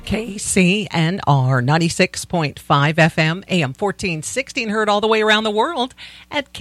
KCNR 96.5 FM, AM 1416, heard all the way around the world at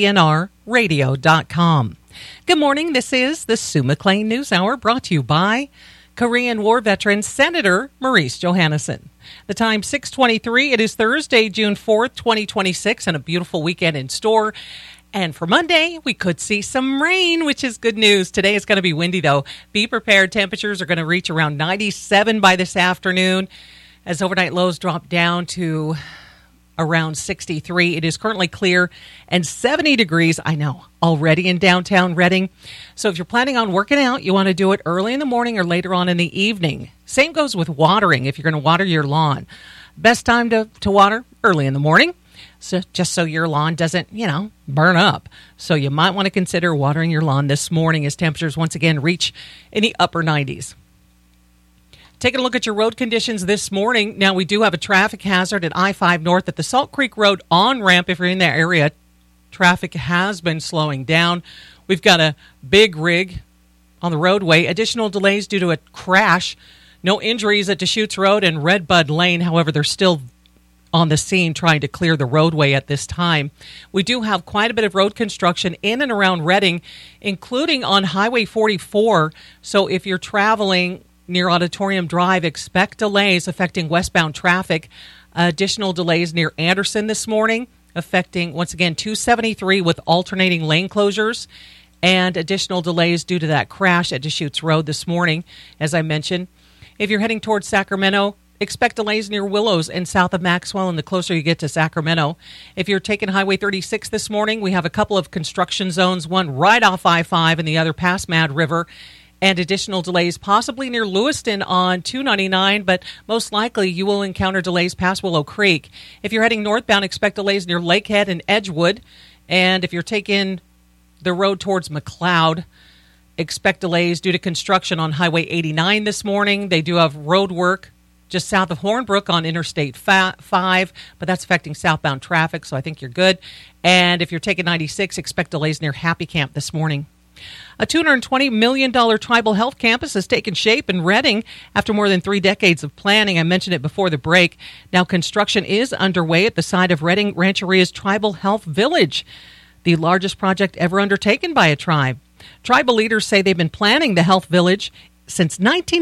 kcnrradio.com. Good morning. This is the Sue McLean News Hour, brought to you by Korean War veteran Senator Maurice Johannesson. The time 6:23. It is Thursday, June 4th, 2026, and a beautiful weekend in store. And for Monday, we could see some rain, which is good news. Today is going to be windy, though. Be prepared. Temperatures are going to reach around 97 by this afternoon as overnight lows drop down to around 63. It is currently clear and 70 degrees, I know, already in downtown Reading. So if you're planning on working out, you want to do it early in the morning or later on in the evening. Same goes with watering if you're going to water your lawn. Best time to water, early in the morning. So just so your lawn doesn't, burn up. So you might want to consider watering your lawn this morning as temperatures once again reach in the upper 90s. Taking a look at your road conditions this morning. Now, we do have a traffic hazard at I-5 North at the Salt Creek Road on-ramp. If you're in that area, traffic has been slowing down. We've got a big rig on the roadway. Additional delays due to a crash. No injuries at Deschutes Road and Redbud Lane. However, they're still on the scene trying to clear the roadway at this time. We do have quite a bit of road construction in and around Reading, including on Highway 44. So if you're traveling near Auditorium Drive, expect delays affecting westbound traffic. Additional delays near Anderson this morning, affecting, once again, 273 with alternating lane closures. And additional delays due to that crash at Deschutes Road this morning, as I mentioned. If you're heading towards Sacramento, expect delays near Willows and south of Maxwell and the closer you get to Sacramento. If you're taking Highway 36 this morning, we have a couple of construction zones, one right off I-5 and the other past Mad River, and additional delays possibly near Lewiston on 299, but most likely you will encounter delays past Willow Creek. If you're heading northbound, expect delays near Lakehead and Edgewood. And if you're taking the road towards McLeod, expect delays due to construction on Highway 89 this morning. They do have road work just south of Hornbrook on Interstate 5, but that's affecting southbound traffic, so I think you're good. And if you're taking 96, expect delays near Happy Camp this morning. A $220 million tribal health campus has taken shape in Reading after more than 3 decades of planning. I mentioned it before the break. Now construction is underway at the site of Reading Rancheria's Tribal Health Village, the largest project ever undertaken by a tribe. Tribal leaders say they've been planning the health village since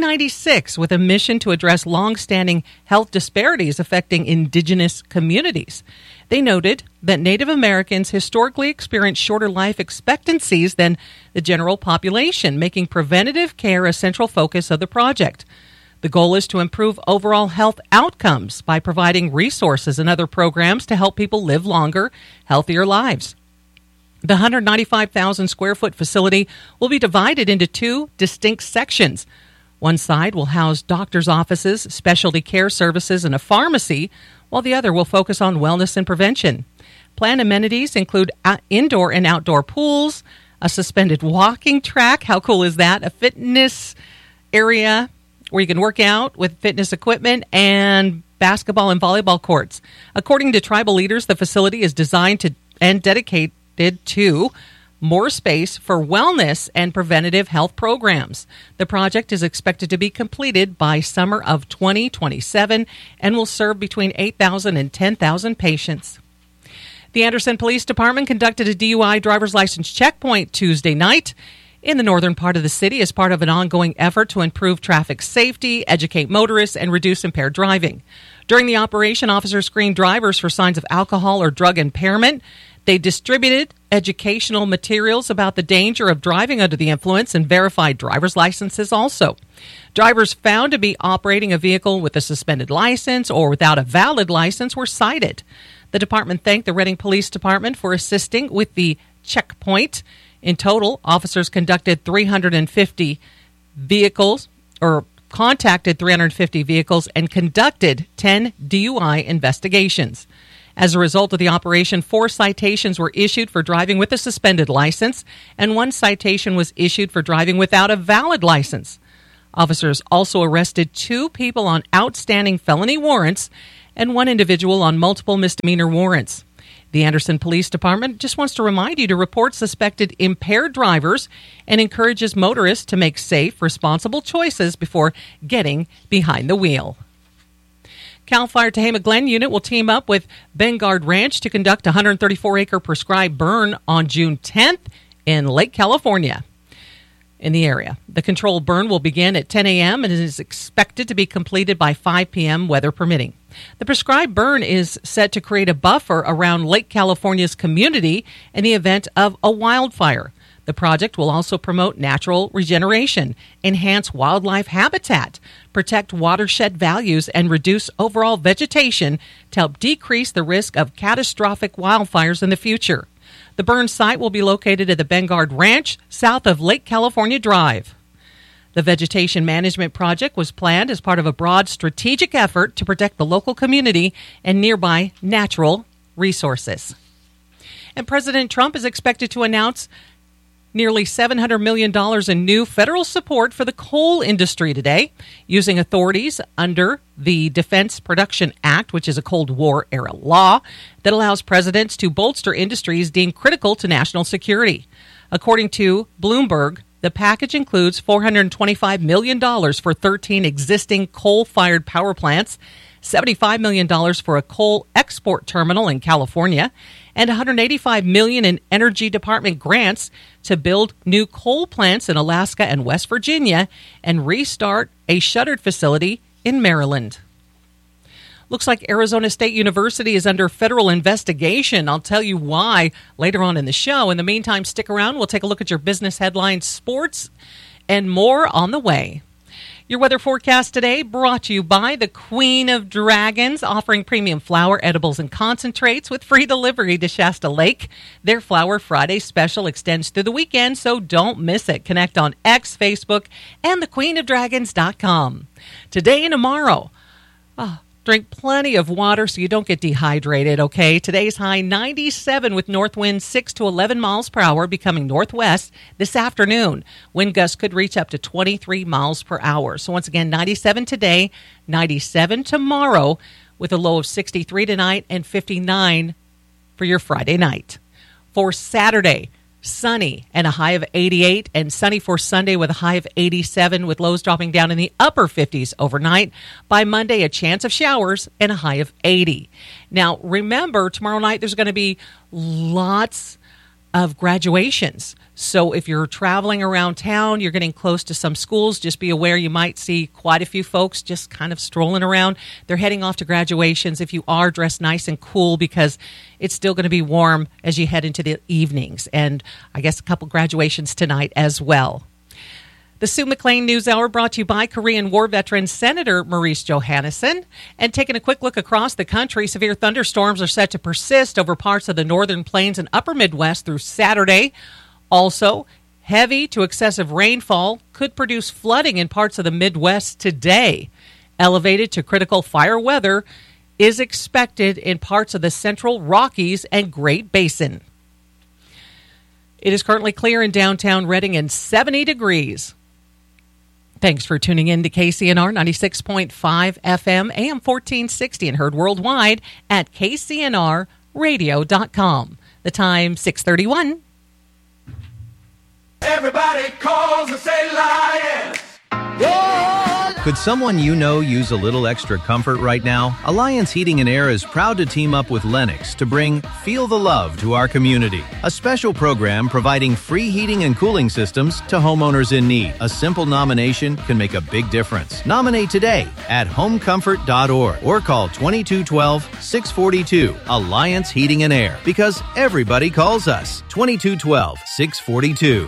1996 with a mission to address long-standing health disparities affecting indigenous communities. They noted that Native Americans historically experience shorter life expectancies than the general population, making preventative care a central focus of the project. The goal is to improve overall health outcomes by providing resources and other programs to help people live longer, healthier lives. The 195,000 square foot facility will be divided into 2 distinct sections. One side will house doctors' offices, specialty care services, and a pharmacy, while the other will focus on wellness and prevention. Planned amenities include indoor and outdoor pools, a suspended walking track, how cool is that? A fitness area where you can work out with fitness equipment, and basketball and volleyball courts. According to tribal leaders, the facility is designed to and dedicated to more space for wellness and preventative health programs. The project is expected to be completed by summer of 2027 and will serve between 8,000 and 10,000 patients. The Anderson Police Department conducted a DUI driver's license checkpoint Tuesday night in the northern part of the city as part of an ongoing effort to improve traffic safety, educate motorists, and reduce impaired driving. During the operation, officers screened drivers for signs of alcohol or drug impairment. They distributed educational materials about the danger of driving under the influence and verified driver's licenses also. Drivers found to be operating a vehicle with a suspended license or without a valid license were cited. The department thanked the Reading Police Department for assisting with the checkpoint. In total, officers conducted 350 vehicles or contacted 350 vehicles and conducted 10 DUI investigations. As a result of the operation, 4 citations were issued for driving with a suspended license, and 1 citation was issued for driving without a valid license. Officers also arrested 2 people on outstanding felony warrants and 1 individual on multiple misdemeanor warrants. The Anderson Police Department just wants to remind you to report suspected impaired drivers and encourages motorists to make safe, responsible choices before getting behind the wheel. CAL FIRE Tehama Glen unit will team up with Bengard Ranch to conduct a 134-acre prescribed burn on June 10th in Lake California in the area. The controlled burn will begin at 10 a.m. and is expected to be completed by 5 p.m., weather permitting. The prescribed burn is set to create a buffer around Lake California's community in the event of a wildfire. The project will also promote natural regeneration, enhance wildlife habitat, protect watershed values, and reduce overall vegetation to help decrease the risk of catastrophic wildfires in the future. The burn site will be located at the Bengard Ranch, south of Lake California Drive. The vegetation management project was planned as part of a broad strategic effort to protect the local community and nearby natural resources. And President Trump is expected to announce nearly $700 million in new federal support for the coal industry today, using authorities under the Defense Production Act, which is a Cold War-era law that allows presidents to bolster industries deemed critical to national security. According to Bloomberg, the package includes $425 million for 13 existing coal-fired power plants, $75 million for a coal export terminal in California, and $185 million in Energy Department grants to build new coal plants in Alaska and West Virginia and restart a shuttered facility in Maryland. Looks like Arizona State University is under federal investigation. I'll tell you why later on in the show. In the meantime, stick around. We'll take a look at your business headlines, sports, and more on the way. Your weather forecast today brought to you by the Queen of Dragons, offering premium flower, edibles, and concentrates with free delivery to Shasta Lake. Their Flower Friday special extends through the weekend, so don't miss it. Connect on X, Facebook, and thequeenofdragons.com. Today and tomorrow, drink plenty of water so you don't get dehydrated, okay? Today's high 97 with north winds 6 to 11 miles per hour becoming northwest this afternoon. Wind gusts could reach up to 23 miles per hour. So once again, 97 today, 97 tomorrow with a low of 63 tonight and 59 for your Friday night. For Saturday, sunny and a high of 88, and sunny for Sunday with a high of 87 with lows dropping down in the upper 50s overnight. By Monday, a chance of showers and a high of 80. Now, remember, tomorrow night there's going to be lots of graduations. So if you're traveling around town, you're getting close to some schools, just be aware you might see quite a few folks just kind of strolling around. They're heading off to graduations. If you are, dressed nice and cool because it's still going to be warm as you head into the evenings. And I guess a couple graduations tonight as well. The Sue McLean News Hour brought to you by Korean War veteran Senator Maurice Johannesson. And taking a quick look across the country, severe thunderstorms are set to persist over parts of the northern plains and upper Midwest through Saturday. Also, heavy to excessive rainfall could produce flooding in parts of the Midwest today. Elevated to critical fire weather is expected in parts of the central Rockies and Great Basin. It is currently clear in downtown Redding and 70 degrees. Thanks for tuning in to KCNR 96.5 FM, AM 1460, and heard worldwide at kcnrradio.com. The time, 6:31. Everybody calls and say lion. Could someone you know use a little extra comfort right now? Alliance Heating and Air is proud to team up with Lennox to bring Feel the Love to our community. A special program providing free heating and cooling systems to homeowners in need. A simple nomination can make a big difference. Nominate today at homecomfort.org or call 2212-642. Alliance Heating and Air, because everybody calls us. 2212-642.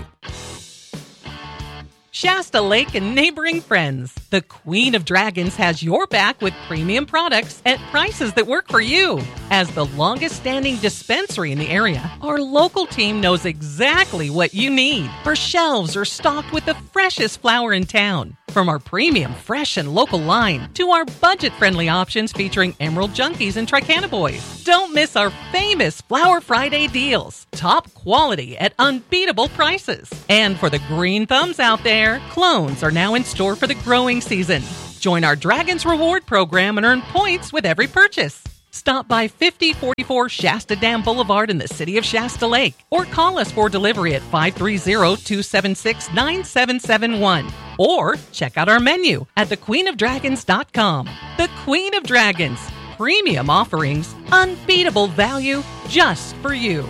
Shasta Lake and neighboring friends. The Queen of Dragons has your back with premium products at prices that work for you. As the longest-standing dispensary in the area, our local team knows exactly what you need. Our shelves are stocked with the freshest flower in town. From our premium, fresh, and local line to our budget-friendly options featuring Emerald Junkies and Tricana Boys. Don't miss our famous Flower Friday deals. Top quality at unbeatable prices. And for the green thumbs out there, clones are now in store for the growing season. Join our Dragons Reward program and earn points with every purchase. Stop by 5044 Shasta Dam Boulevard in the city of Shasta Lake, or call us for delivery at 530-276-9771. Or check out our menu at thequeenofdragons.com. The Queen of Dragons. Premium offerings, unbeatable value, just for you.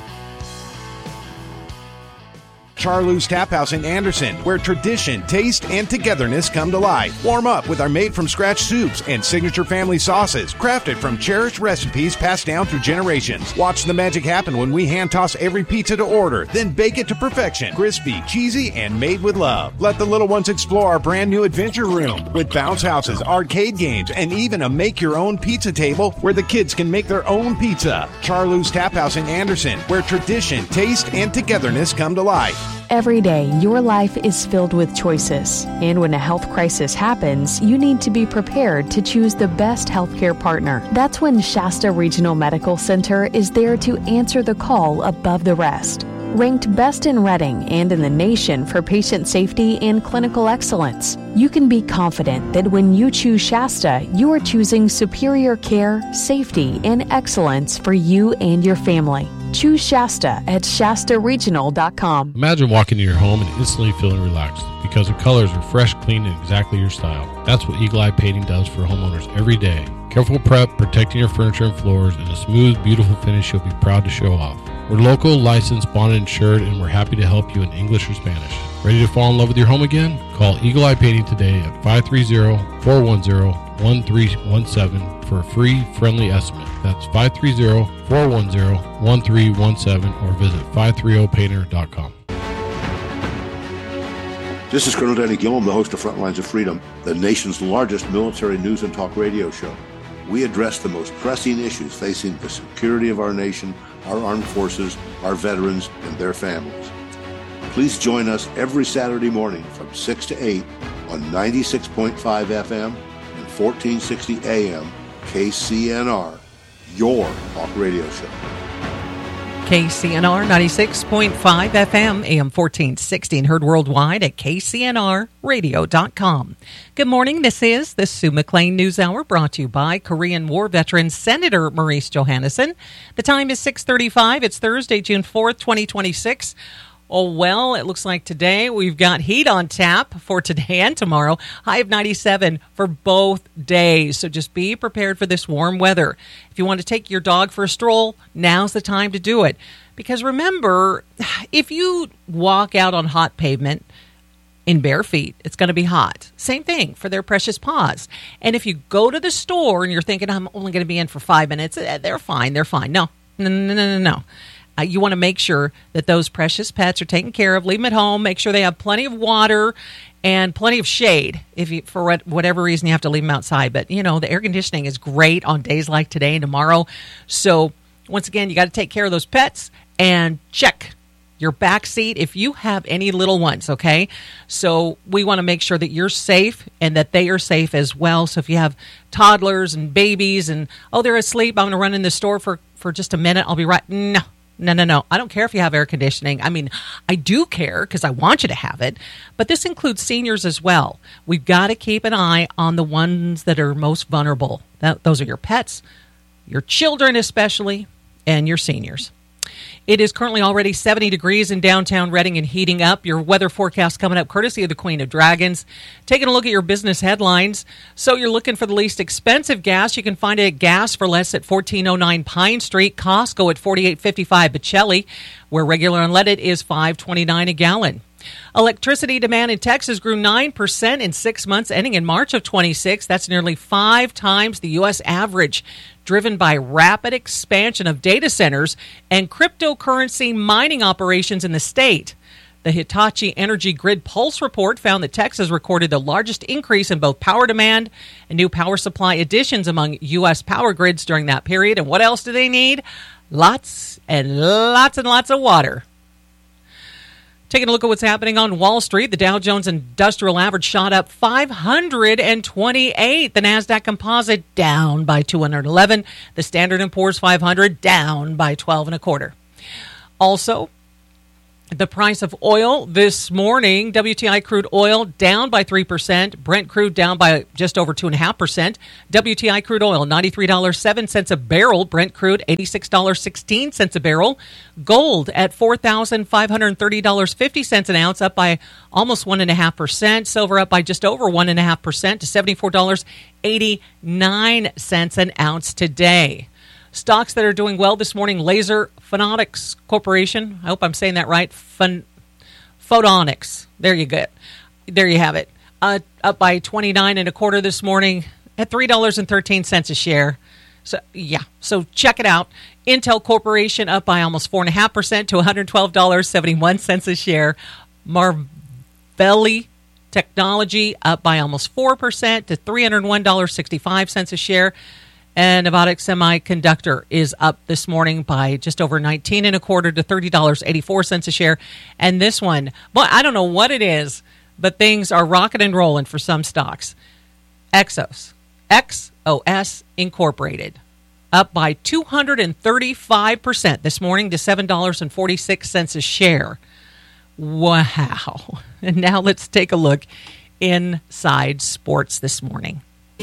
Charlou's Tap House in Anderson, where tradition, taste, and togetherness come to life. Warm up with our made-from-scratch soups and signature family sauces, crafted from cherished recipes passed down through generations. Watch the magic happen when we hand-toss every pizza to order, then bake it to perfection. Crispy, cheesy, and made with love. Let the little ones explore our brand-new adventure room with bounce houses, arcade games, and even a make-your-own pizza table where the kids can make their own pizza. Charlou's Tap House in Anderson, where tradition, taste, and togetherness come to life. Every day, your life is filled with choices. And when a health crisis happens, you need to be prepared to choose the best healthcare partner. That's when Shasta Regional Medical Center is there to answer the call above the rest. Ranked best in Reading and in the nation for patient safety and clinical excellence, you can be confident that when you choose Shasta, you are choosing superior care, safety, and excellence for you and your family. Choose Shasta at ShastaRegional.com. Imagine walking into your home and instantly feeling relaxed because the colors are fresh, clean, and exactly your style. That's what Eagle Eye Painting does for homeowners every day. Careful prep, protecting your furniture and floors, and a smooth, beautiful finish you'll be proud to show off. We're local, licensed, bonded, insured, and we're happy to help you in English or Spanish. Ready to fall in love with your home again? Call Eagle Eye Painting today at 530-410-1317 for a free, friendly estimate. That's 530-410-1317 or visit 530painter.com. This is Colonel Danny Gillum, the host of Frontlines of Freedom, the nation's largest military news and talk radio show. We address the most pressing issues facing the security of our nation, our armed forces, our veterans, and their families. Please join us every Saturday morning from 6 to 8 on 96.5 FM and 1460 AM KCNR, your talk radio show. KCNR 96.5 FM, AM 1460, and heard worldwide at KCNRradio.com. Good morning. This is the Sue McLean News Hour, brought to you by Korean War veteran Senator Maurice Johannesson. The time is 6:35. It's Thursday, June 4th, 2026. Oh, well, it looks like today we've got heat on tap for today and tomorrow. High of 97 for both days. So just be prepared for this warm weather. If you want to take your dog for a stroll, now's the time to do it. Because remember, if you walk out on hot pavement in bare feet, it's going to be hot. Same thing for their precious paws. And if you go to the store and you're thinking, I'm only going to be in for 5 minutes, they're fine. No. You want to make sure that those precious pets are taken care of. Leave them at home. Make sure they have plenty of water and plenty of shade. If you, for whatever reason, you have to leave them outside. But, you know, the air conditioning is great on days like today and tomorrow. So, once again, you got to take care of those pets and check your back seat if you have any little ones, okay? So we want to make sure that you're safe and that they are safe as well. So if you have toddlers and babies and, oh, they're asleep, I'm going to run in the store for just a minute. I'll be right. No. I don't care if you have air conditioning. I mean, I do care because I want you to have it. But this includes seniors as well. We've got to keep an eye on the ones that are most vulnerable. Those are your pets, your children especially, and your seniors. It is currently already 70 degrees in downtown Reading and heating up. Your weather forecast coming up courtesy of the Queen of Dragons. Taking a look at your business headlines. So you're looking for the least expensive gas. You can find it at Gas for Less at 1409 Pine Street. Costco at 4855 Bocelli, where regular unleaded is $5.29 a gallon. Electricity demand in Texas grew 9% in 6 months, ending in March of 26. That's nearly 5 times the U.S. average, driven by rapid expansion of data centers and cryptocurrency mining operations in the state. The Hitachi Energy Grid Pulse report found that Texas recorded the largest increase in both power demand and new power supply additions among U.S. power grids during that period. And what else do they need? Lots and lots of water. Taking a look at what's happening on Wall Street, the Dow Jones Industrial Average shot up 528. The NASDAQ Composite down by 211. The Standard & Poor's 500 down by 12 1/4. Also, The price of oil this morning, WTI crude oil down by 3%, Brent crude down by just over 2.5%. WTI crude oil, $93.07 a barrel, Brent crude, $86.16 a barrel. Gold at $4,530.50 an ounce, up by almost 1.5%. Silver up by just over 1.5% to $74.89 an ounce today. Stocks that are doing well this morning, Laser Photonics Corporation. I hope I'm saying that right. Photonics. There you go. There you have it. Up by 29.25 this morning at $3.13 a share. So check it out. Intel Corporation up by almost 4.5% to $112.71 a share. Marvell Technology up by almost 4% to $301.65 a share. And Novotix Semiconductor is up this morning by just over 19.25 to $30.84 a share. And this one, well, I don't know what it is, but things are rocking and rolling for some stocks. XOS Incorporated, up by 235% this morning to $7.46 a share. Wow. And now let's take a look inside sports this morning.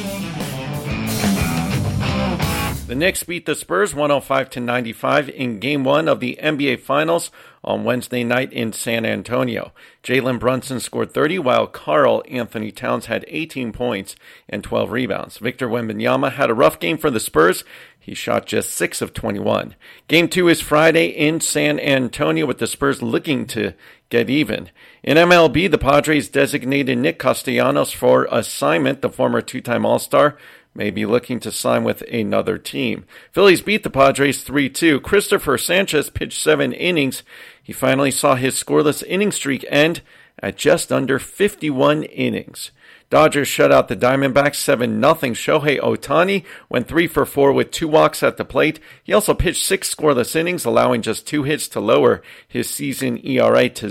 The Knicks beat the Spurs 105-95 in Game 1 of the NBA Finals on Wednesday night in San Antonio. Jalen Brunson scored 30, while Karl Anthony Towns had 18 points and 12 rebounds. Victor Wembanyama had a rough game for the Spurs. He shot just 6 of 21. Game 2 is Friday in San Antonio, with the Spurs looking to get even. In MLB, the Padres designated Nick Castellanos for assignment. The former two-time All-Star may be looking to sign with another team. Phillies beat the Padres 3-2. Christopher Sanchez pitched 7 innings. He finally saw his scoreless inning streak end at just under 51 innings. Dodgers shut out the Diamondbacks 7-0. Shohei Ohtani went 3 for 4 with 2 walks at the plate. He also pitched 6 scoreless innings, allowing just 2 hits to lower his season ERA to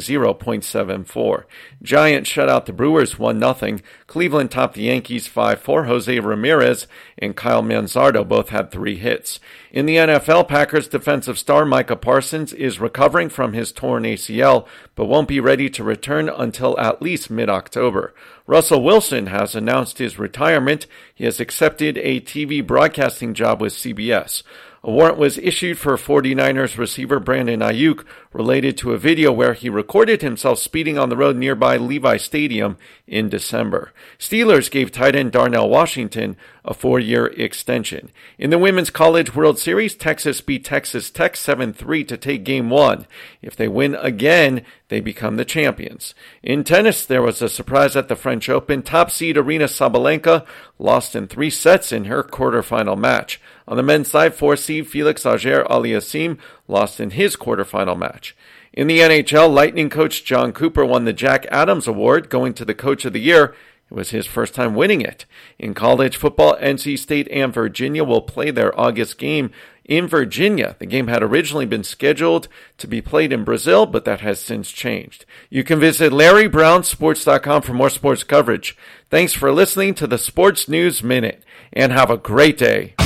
0.74. Giants shut out the Brewers 1-0. Cleveland topped the Yankees 5-4. Jose Ramirez and Kyle Manzardo both had 3 hits. In the NFL, Packers defensive star Micah Parsons is recovering from his torn ACL, but won't be ready to return until at least mid-October. Russell Wilson has announced his retirement. He has accepted a TV broadcasting job with CBS. A warrant was issued for 49ers receiver Brandon Ayuk related to a video where he recorded himself speeding on the road nearby Levi Stadium in December. Steelers gave tight end Darnell Washington a 4-year extension. In the Women's College World Series, Texas beat Texas Tech 7-3 to take Game 1. If they win again, they become the champions. In tennis, there was a surprise at the French Open. Top seed Aryna Sabalenka lost in 3 sets in her quarterfinal match. On the men's side, 4 seed Felix Auger-Aliassime lost in his quarterfinal match. In the NHL, Lightning coach John Cooper won the Jack Adams Award, going to the Coach of the Year. It was his first time winning it. In college football, NC State and Virginia will play their August game in Virginia. The game had originally been scheduled to be played in Brazil, but that has since changed. You can visit LarryBrownSports.com for more sports coverage. Thanks for listening to the Sports News Minute, and have a great day.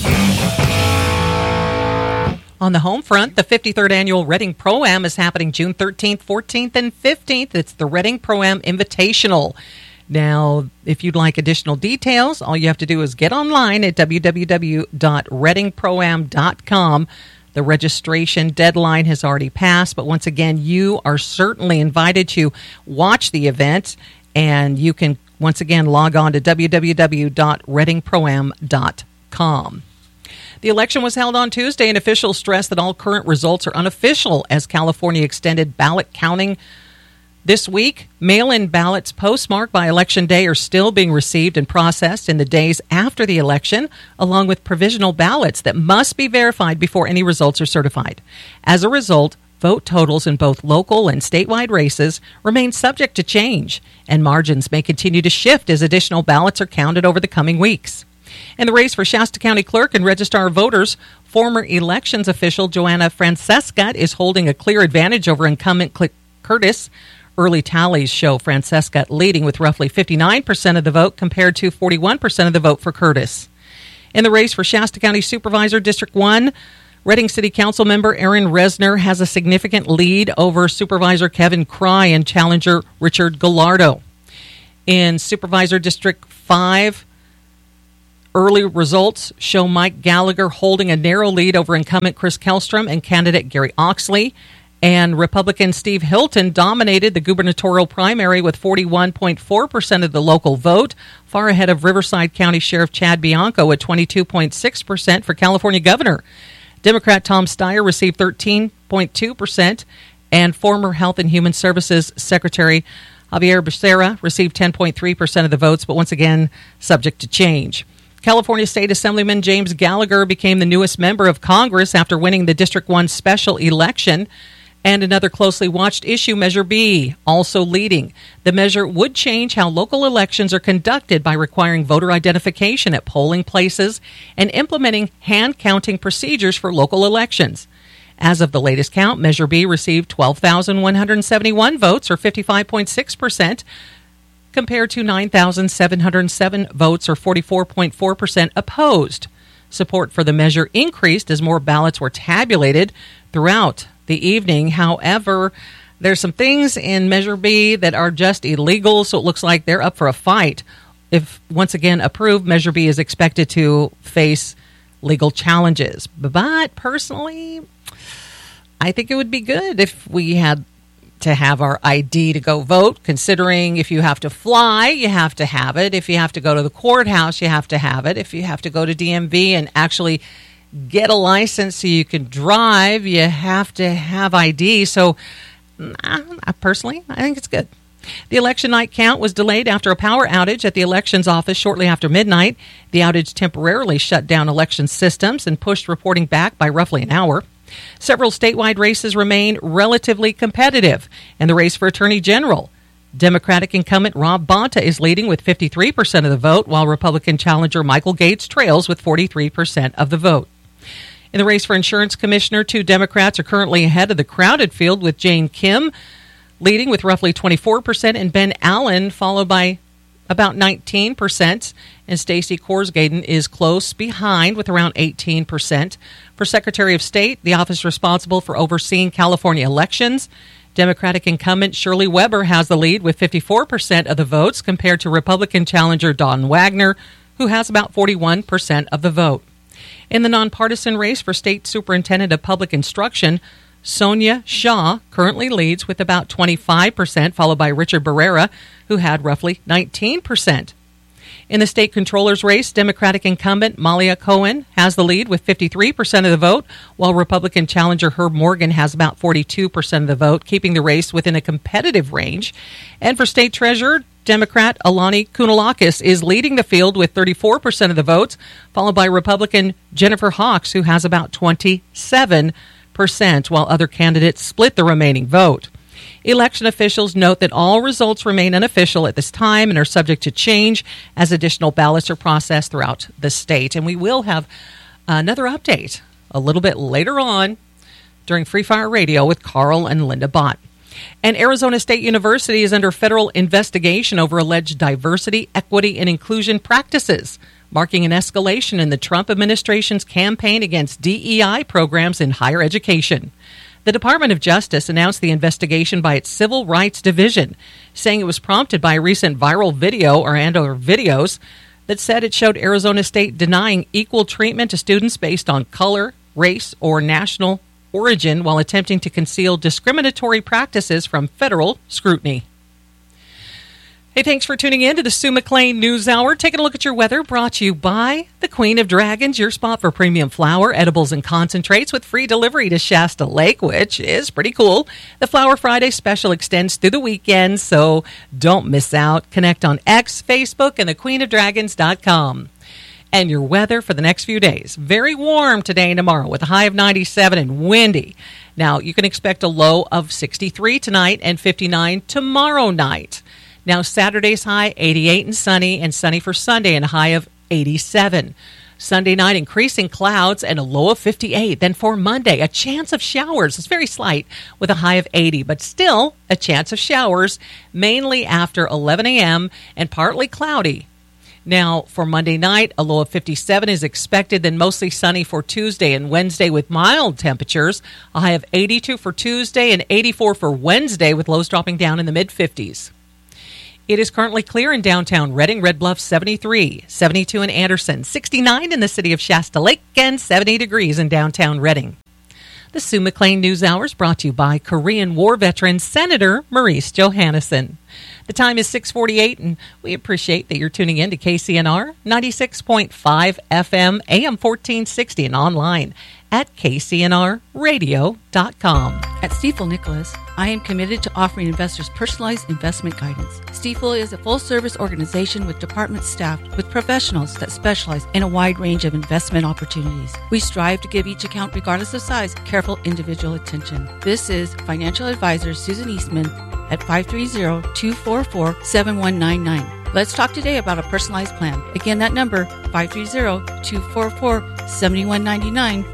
On the home front, the 53rd Annual Reading Pro-Am is happening June 13th, 14th, and 15th. It's the Reading Pro-Am Invitational. Now, if you'd like additional details, all you have to do is get online at www.readingproam.com. The registration deadline has already passed, but once again, you are certainly invited to watch the event, and you can once again log on to www.readingproam.com. The election was held on Tuesday, and officials stressed that all current results are unofficial as California extended ballot counting this week. Mail-in ballots postmarked by Election Day are still being received and processed in the days after the election, along with provisional ballots that must be verified before any results are certified. As a result, vote totals in both local and statewide races remain subject to change, and margins may continue to shift as additional ballots are counted over the coming weeks. In the race for Shasta County Clerk and Registrar of Voters, former elections official Joanna Francesca is holding a clear advantage over incumbent Curtis. Early tallies show Francesca leading with roughly 59% of the vote compared to 41% of the vote for Curtis. In the race for Shasta County Supervisor District 1, Reading City Council member Aaron Resner has a significant lead over Supervisor Kevin Cry and challenger Richard Gallardo. In Supervisor District 5, early results show Mike Gallagher holding a narrow lead over incumbent Chris Kellstrom and candidate Gary Oxley. And Republican Steve Hilton dominated the gubernatorial primary with 41.4% of the local vote, far ahead of Riverside County Sheriff Chad Bianco at 22.6% for California governor. Democrat Tom Steyer received 13.2%, and former Health and Human Services Secretary Javier Becerra received 10.3% of the votes, but once again, subject to change. California State Assemblyman James Gallagher became the newest member of Congress after winning the District 1 special election. And another closely watched issue, Measure B, also leading. The measure would change how local elections are conducted by requiring voter identification at polling places and implementing hand-counting procedures for local elections. As of the latest count, Measure B received 12,171 votes, or 55.6%, compared to 9,707 votes, or 44.4%, opposed. Support for the measure increased as more ballots were tabulated throughout the evening. However, there's some things in Measure B that are just illegal, so it looks like they're up for a fight. If once again approved, Measure B is expected to face legal challenges. But personally, I think it would be good if we had to have our ID to go vote, considering if you have to fly, you have to have it. If you have to go to the courthouse, you have to have it. If you have to go to DMV and actually get a license so you can drive, you have to have ID. So personally, I think it's good. The election night count was delayed after a power outage at the elections office shortly after midnight. The outage temporarily shut down election systems and pushed reporting back by roughly an hour. Several statewide races remain relatively competitive, and the race for Attorney General, Democratic incumbent Rob Bonta is leading with 53% of the vote, while Republican challenger Michael Gates trails with 43% of the vote. In the race for Insurance Commissioner, 2 Democrats are currently ahead of the crowded field, with Jane Kim leading with roughly 24% and Ben Allen followed by about 19%, and Stacey Korsgaden is close behind with around 18%. For Secretary of State, the office responsible for overseeing California elections, Democratic incumbent Shirley Weber has the lead with 54% of the votes compared to Republican challenger Don Wagner, who has about 41% of the vote. In the nonpartisan race for State Superintendent of Public Instruction, Sonia Shaw currently leads with about 25%, followed by Richard Barrera, who had roughly 19%. In the state controller's race, Democratic incumbent Malia Cohen has the lead with 53% of the vote, while Republican challenger Herb Morgan has about 42% of the vote, keeping the race within a competitive range. And for state treasurer, Democrat Alani Kounalakis is leading the field with 34% of the votes, followed by Republican Jennifer Hawks, who has about 27%, while other candidates split the remaining vote. Election officials note that all results remain unofficial at this time and are subject to change as additional ballots are processed throughout the state. And we will have another update a little bit later on during Free Fire Radio with Carl and Linda Bott. And Arizona State University is under federal investigation over alleged diversity, equity, and inclusion practices, marking an escalation in the Trump administration's campaign against DEI programs in higher education. The Department of Justice announced the investigation by its Civil Rights Division, saying it was prompted by a recent viral video or videos that said it showed Arizona State denying equal treatment to students based on color, race, or national origin while attempting to conceal discriminatory practices from federal scrutiny. Hey, thanks for tuning in to the Sue McLean News Hour. Taking a look at your weather, brought to you by the Queen of Dragons, your spot for premium flour, edibles, and concentrates with free delivery to Shasta Lake, which is pretty cool. The Flower Friday special extends through the weekend, so don't miss out. Connect on X, Facebook, and thequeenofdragons.com. And your weather for the next few days. Very warm today and tomorrow with a high of 97 and windy. Now, you can expect a low of 63 tonight and 59 tomorrow night. Now, Saturday's high, 88 and sunny for Sunday and a high of 87. Sunday night, increasing clouds and a low of 58. Then for Monday, a chance of showers. It's very slight with a high of 80, but still a chance of showers, mainly after 11 a.m. and partly cloudy. Now, for Monday night, a low of 57 is expected, then mostly sunny for Tuesday and Wednesday with mild temperatures. A high of 82 for Tuesday and 84 for Wednesday with lows dropping down in the mid-50s. It is currently clear in downtown Reading, Red Bluff 73, 72 in Anderson, 69 in the city of Shasta Lake, and 70 degrees in downtown Reading. The Sue McLean News Hour is brought to you by Korean War veteran Senator Maurice Johannesson. The time is 6:48, and we appreciate that you're tuning in to KCNR 96.5 FM, AM 1460, and online at kcnrradio.com. At Stifel Nicholas, I am committed to offering investors personalized investment guidance. Stifel is a full-service organization with departments staffed with professionals that specialize in a wide range of investment opportunities. We strive to give each account, regardless of size, careful individual attention. This is financial advisor Susan Eastman at 530-244-7199. Let's talk today about a personalized plan. Again, that number, 530-244-7199.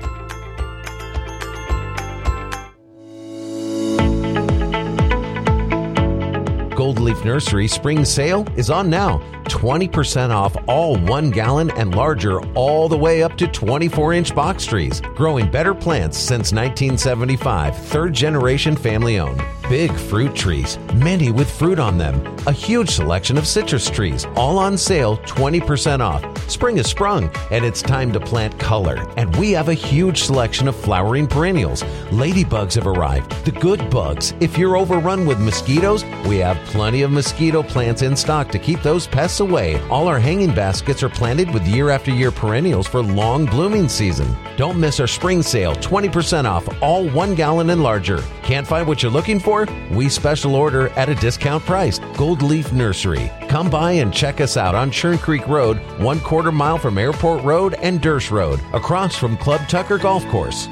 Gold Leaf Nursery spring sale is on now. 20% off all 1 gallon and larger all the way up to 24-inch box trees. Growing better plants since 1975. Third generation family owned. Big fruit trees, many with fruit on them. A huge selection of citrus trees, all on sale, 20% off. Spring has sprung, and it's time to plant color. And we have a huge selection of flowering perennials. Ladybugs have arrived, the good bugs. If you're overrun with mosquitoes, we have plenty of mosquito plants in stock to keep those pests away. All our hanging baskets are planted with year after year perennials for long blooming season. Don't miss our spring sale, 20% off all 1 gallon and larger. Can't find what you're looking for? We special order at a discount price. Gold Leaf Nursery. Come by and check us out on Churn Creek Road, 1/4 mile from Airport Road and Dersh Road, across from Club Tucker Golf Course.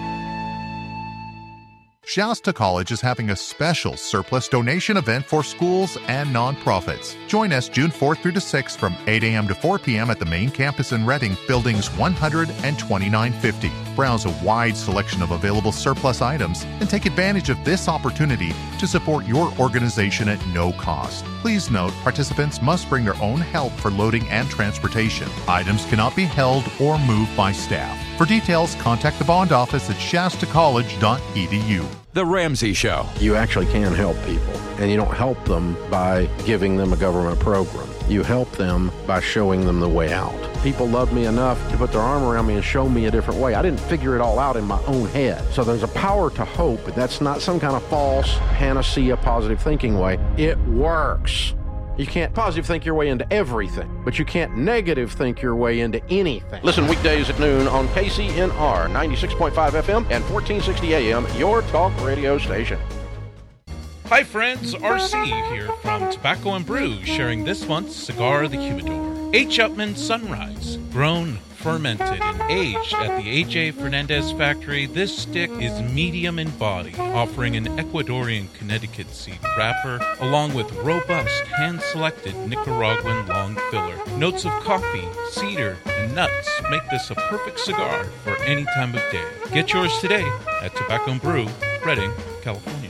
Shasta College is having a special surplus donation event for schools and nonprofits. Join us June 4th through the 6th from 8 a.m. to 4 p.m. at the main campus in Reading, buildings 100 and 2950. Browse a wide selection of available surplus items and take advantage of this opportunity to support your organization at no cost. Please note, participants must bring their own help for loading and transportation. Items cannot be held or moved by staff. For details, contact the bond office at shastacollege.edu. The Ramsey Show. You actually can help people, and you don't help them by giving them a government program. You help them by showing them the way out. People love me enough to put their arm around me and show me a different way. I didn't figure it all out in my own head. So there's a power to hope, but that's not some kind of false panacea positive thinking way. It works. You can't positive think your way into everything, but you can't negative think your way into anything. Listen weekdays at noon on KCNR 96.5 FM and 1460 AM, your talk radio station. Hi friends, RC here from Tobacco and Brew, sharing this month's Cigar of the Humidor. H. Upmann Sunrise, grown, fermented, and aged at the A.J. Fernandez factory. This stick is medium in body, offering an Ecuadorian Connecticut seed wrapper, along with robust, hand-selected Nicaraguan long filler. Notes of coffee, cedar, and nuts make this a perfect cigar for any time of day. Get yours today at Tobacco and Brew, Reading, California.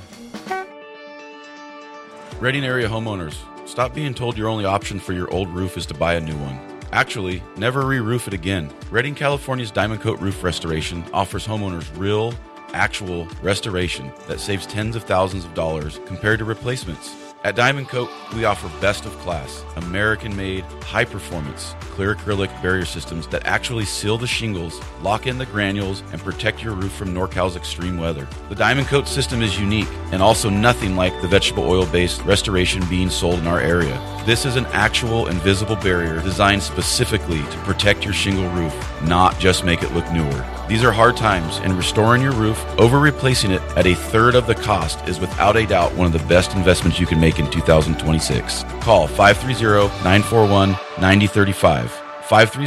Reading area homeowners, stop being told your only option for your old roof is to buy a new one. Actually, never re-roof it again. Reading, California's Diamond Coat Roof Restoration offers homeowners real, actual restoration that saves tens of thousands of dollars compared to replacements. At Diamond Coat, we offer best of class, American-made, high-performance, clear acrylic barrier systems that actually seal the shingles, lock in the granules, and protect your roof from NorCal's extreme weather. The Diamond Coat system is unique and also nothing like the vegetable oil-based restoration being sold in our area. This is an actual invisible barrier designed specifically to protect your shingle roof, not just make it look newer. These are hard times, and restoring your roof over replacing it at a third of the cost is without a doubt one of the best investments you can make in 2026. Call 530-941-9035,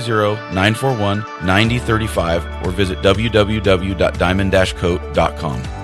530-941-9035, or visit www.diamond-coat.com.